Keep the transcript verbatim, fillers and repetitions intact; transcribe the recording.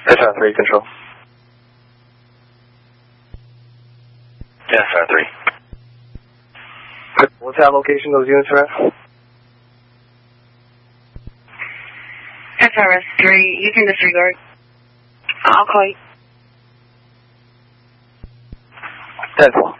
S R three control. S R three. What's that location those units are at? S R S three, you can disregard. I'll call you. ten four.